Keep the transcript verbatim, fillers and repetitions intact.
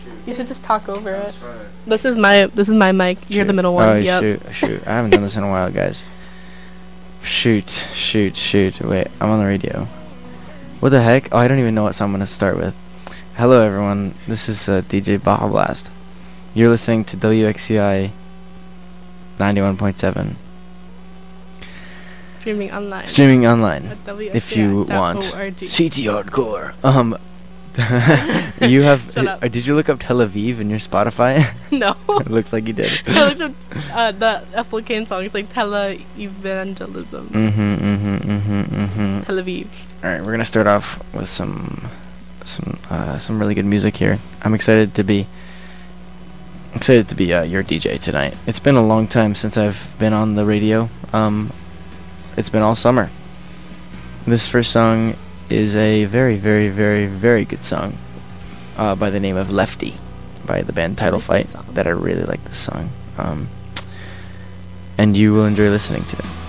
You should just talk over it. This is my this is my mic. You're Shoot. the middle one. Oh, yep. shoot, shoot. I haven't done this in a while, guys. Shoot, shoot, shoot. Wait, I'm on the radio. What the heck? Oh, I don't even know what song I'm going to start with. Hello, everyone. This is uh, D J Baja Blast. You're listening to W X C I ninety-one point seven. Streaming online. Streaming online. At W X C I If you dot want. org. C T Hardcore. Um, you have... Shut up. Uh, did you look up Tel Aviv in your Spotify? No. It looks like you did. I looked up uh, the Ethel Cain song. It's like tele-evangelism. Mm-hmm, mm-hmm, mm-hmm, mm-hmm. Tel Aviv. All right, we're gonna start off with some, some, uh, some really good music here. I'm excited to be, excited to be uh, your D J tonight. It's been a long time since I've been on the radio. Um, it's been all summer. This first song is a very, very, very, very good song, uh, by the name of Lefty, by the band Title I like Fight. this song. That I really like this song, um, and you will enjoy listening to it.